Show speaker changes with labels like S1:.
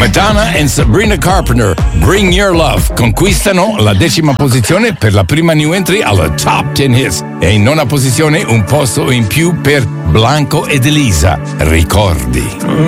S1: Madonna e Sabrina Carpenter, Bring Your Love, conquistano la 10ª posizione per la prima new entry alla Top 10 Hits e in 9ª posizione un posto in più per Blanco ed Elisa, Ricordi.